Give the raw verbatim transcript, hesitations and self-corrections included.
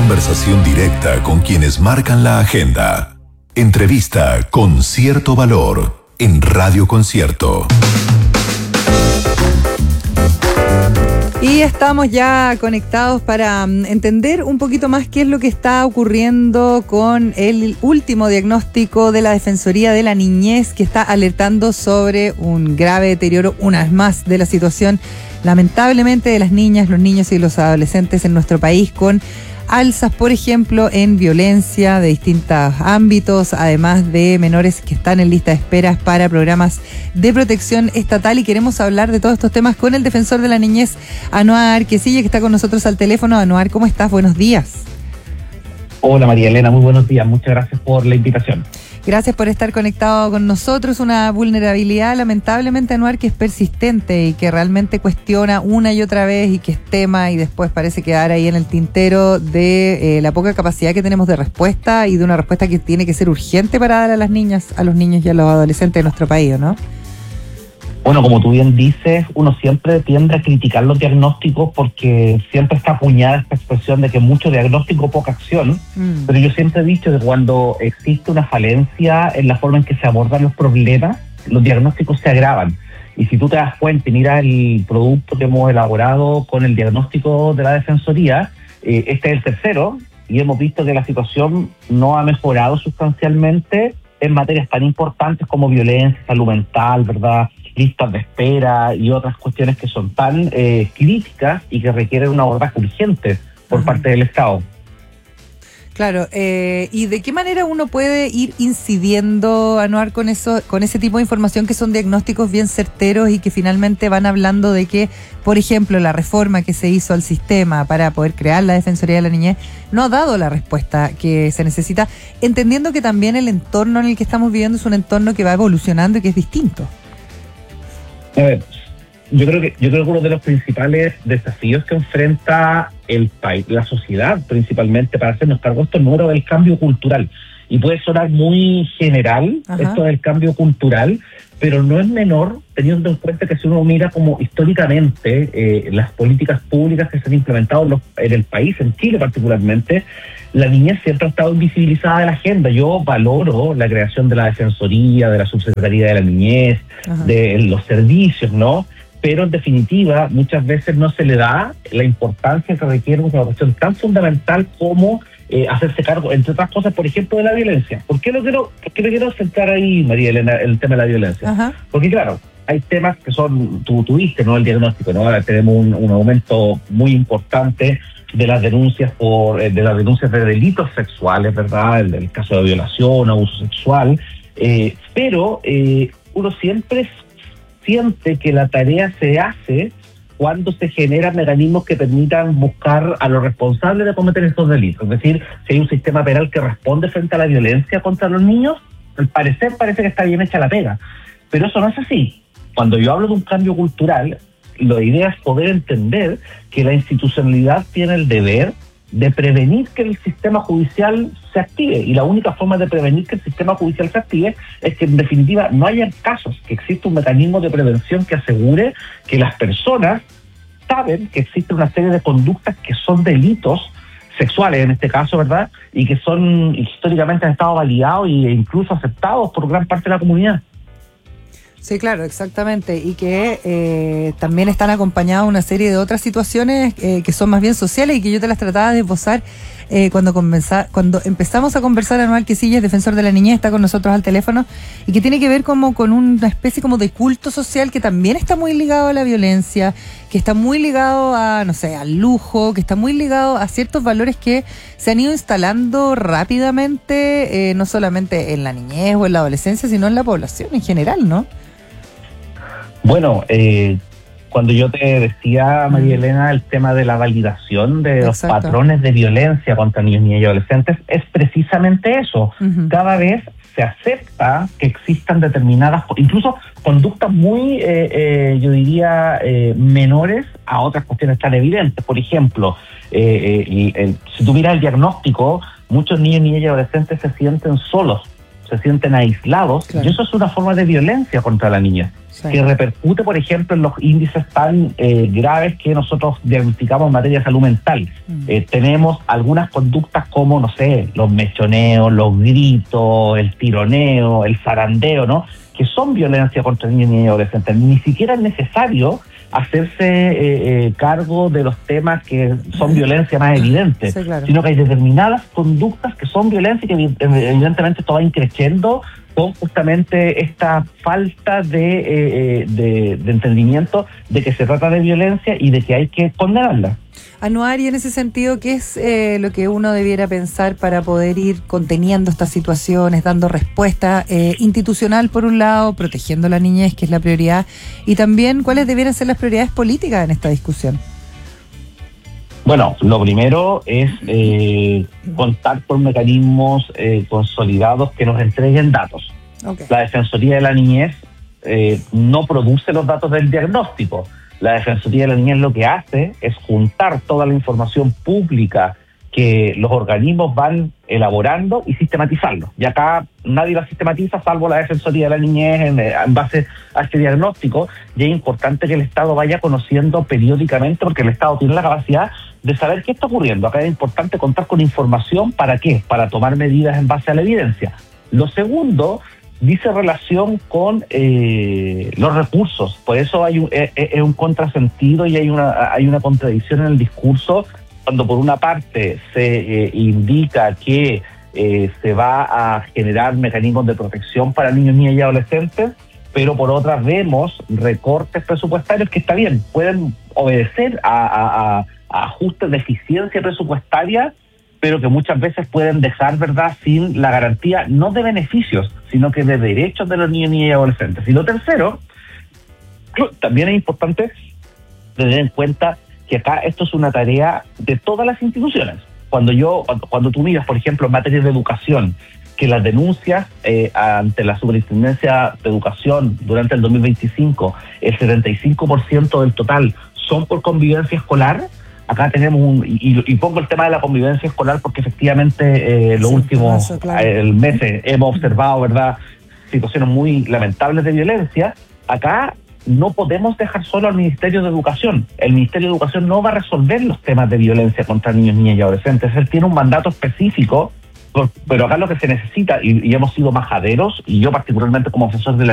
conversación directa con quienes marcan la agenda. Entrevista con cierto valor en Radio Concierto. Y estamos ya conectados para entender un poquito más qué es lo que está ocurriendo con el último diagnóstico de la Defensoría de la Niñez, que está alertando sobre un grave deterioro, una vez más, de la situación, lamentablemente, de las niñas, los niños y los adolescentes en nuestro país, con alzas, por ejemplo, en violencia de distintos ámbitos, además de menores que están en lista de esperas para programas de protección estatal. Y queremos hablar de todos estos temas con el defensor de la niñez, Anuar Quecilla, que está con nosotros al teléfono. Anuar, ¿cómo estás? Buenos días. Hola María Elena, muy buenos días. Muchas gracias por la invitación. Gracias por estar conectado con nosotros. Una vulnerabilidad, lamentablemente, Anuar, que es persistente y que realmente cuestiona una y otra vez y que es tema y después parece quedar ahí en el tintero de eh, la poca capacidad que tenemos de respuesta y de una respuesta que tiene que ser urgente para dar a las niñas, a los niños y a los adolescentes de nuestro país, ¿no? Bueno, como tú bien dices, uno siempre tiende a criticar los diagnósticos porque siempre está acuñada esta expresión de que mucho diagnóstico, poca acción, mm. pero yo siempre he dicho que cuando existe una falencia en la forma en que se abordan los problemas, los diagnósticos se agravan. Y si tú te das cuenta y miras el producto que hemos elaborado con el diagnóstico de la Defensoría, eh, este es el tercero, y hemos visto que la situación no ha mejorado sustancialmente en materias tan importantes como violencia, salud mental, ¿verdad?, listas de espera y otras cuestiones que son tan eh, críticas y que requieren una abordaje urgente por Ajá. parte del Estado. Claro, eh, ¿y de qué manera uno puede ir incidiendo, Anuar, con eso, con ese tipo de información que son diagnósticos bien certeros y que finalmente van hablando de que, por ejemplo, la reforma que se hizo al sistema para poder crear la Defensoría de la Niñez no ha dado la respuesta que se necesita, entendiendo que también el entorno en el que estamos viviendo es un entorno que va evolucionando y que es distinto? A ver, yo creo que yo creo que uno de los principales desafíos que enfrenta el país, la sociedad principalmente, para hacernos cargo de estos números, es el cambio cultural. Y puede sonar muy general Ajá. esto del cambio cultural, pero no es menor, teniendo en cuenta que si uno mira como históricamente eh, las políticas públicas que se han implementado en, los, en el país, en Chile particularmente, la niñez siempre ha estado invisibilizada de la agenda. Yo valoro la creación de la Defensoría, de la Subsecretaría de la Niñez, Ajá. de los servicios, ¿no? Pero en definitiva muchas veces no se le da la importancia que requiere una cuestión tan fundamental como eh, hacerse cargo, entre otras cosas, por ejemplo, de la violencia. ¿Por qué lo quiero, por qué lo quiero centrar ahí, María Elena, el tema de la violencia? Ajá. Porque claro, hay temas que son, tú tuviste, ¿no?, el diagnóstico, ¿no? Ahora tenemos un, un aumento muy importante de las denuncias por de las denuncias de delitos sexuales, ¿verdad? El, el caso de violación, abuso sexual, eh, pero eh, uno siempre siente que la tarea se hace cuando se generan mecanismos que permitan buscar a los responsables de cometer estos delitos. Es decir, si hay un sistema penal que responde frente a la violencia contra los niños, al parecer parece que está bien hecha la pega. Pero eso no es así. Cuando yo hablo de un cambio cultural, la idea es poder entender que la institucionalidad tiene el deber de prevenir que el sistema judicial se active, y la única forma de prevenir que el sistema judicial se active es que en definitiva no haya casos, que exista un mecanismo de prevención que asegure que las personas saben que existe una serie de conductas que son delitos sexuales en este caso, ¿verdad?, y que son históricamente han estado validados e incluso aceptados por gran parte de la comunidad. Sí, claro, exactamente, y que eh, también están acompañados una serie de otras situaciones eh, que son más bien sociales y que yo te las trataba de esbozar eh, cuando, conversa, cuando empezamos a conversar. Anuar Quecilla, defensor de la niñez, está con nosotros al teléfono, y que tiene que ver como con una especie como de culto social que también está muy ligado a la violencia, que está muy ligado a, no sé, al lujo, que está muy ligado a ciertos valores que se han ido instalando rápidamente, eh, no solamente en la niñez o en la adolescencia, sino en la población en general, ¿no? Bueno, eh, cuando yo te decía, María Elena, el tema de la validación de los Exacto. patrones de violencia contra niños, niñas y adolescentes, es precisamente eso. Uh-huh. Cada vez se acepta que existan determinadas, incluso conductas muy, eh, eh, yo diría, eh, menores a otras cuestiones tan evidentes. Por ejemplo, eh, el, el, si tú miras el diagnóstico, muchos niños, niñas y adolescentes se sienten solos, se sienten aislados, claro. Y eso es una forma de violencia contra la niñez, sí. Que repercute, por ejemplo, en los índices tan eh, graves que nosotros diagnosticamos en materia de salud mental. Mm. Eh, tenemos algunas conductas como, no sé, los mechoneos, los gritos, el tironeo, el zarandeo, ¿no? Que son violencia contra niños y adolescentes. Ni siquiera es necesario hacerse eh, eh, cargo de los temas que son violencia más evidente, sí, claro. Sino que hay determinadas conductas que son violencia y que evidentemente esto va increciendo con justamente esta falta de, eh, de, de entendimiento de que se trata de violencia y de que hay que condenarla. Anuar, y en ese sentido, ¿qué es eh, lo que uno debiera pensar para poder ir conteniendo estas situaciones, dando respuesta eh, institucional por un lado, protegiendo a la niñez, que es la prioridad, y también cuáles debieran ser las prioridades políticas en esta discusión? Bueno, lo primero es eh, contar con mecanismos eh, consolidados que nos entreguen datos. Okay. La Defensoría de la Niñez eh, no produce los datos del diagnóstico. La Defensoría de la Niñez lo que hace es juntar toda la información pública que los organismos van elaborando y sistematizarlo. Y acá nadie la sistematiza salvo la Defensoría de la Niñez en, en base a este diagnóstico, y es importante que el Estado vaya conociendo periódicamente, porque el Estado tiene la capacidad de saber qué está ocurriendo. Acá es importante contar con información. ¿Para qué? Para tomar medidas en base a la evidencia. Lo segundo dice relación con eh, los recursos. Por eso hay un, es, es un contrasentido y hay una, hay una contradicción en el discurso, cuando por una parte se eh, indica que eh, se va a generar mecanismos de protección para niños, niñas y adolescentes, pero por otra vemos recortes presupuestarios que, está bien, pueden obedecer a, a, a ajustes de eficiencia presupuestaria, pero que muchas veces pueden dejar, ¿verdad?, sin la garantía no de beneficios, sino que de derechos de los niños, niñas y adolescentes. Y lo tercero, también es importante tener en cuenta que acá esto es una tarea de todas las instituciones. Cuando yo, cuando, cuando tú miras, por ejemplo, en materia de educación, que las denuncias eh, ante la Superintendencia de Educación durante el dos mil veinticinco, el setenta y cinco por ciento del total son por convivencia escolar. Acá tenemos un, y, y pongo el tema de la convivencia escolar porque efectivamente eh, los sí, últimos paso, claro. eh, meses hemos observado, ¿verdad?, situaciones muy lamentables de violencia. Acá no podemos dejar solo al Ministerio de Educación. El Ministerio de Educación no va a resolver los temas de violencia contra niños, niñas y adolescentes. Él tiene un mandato específico, pero acá lo que se necesita, y, y hemos sido majaderos, y yo particularmente como profesor de la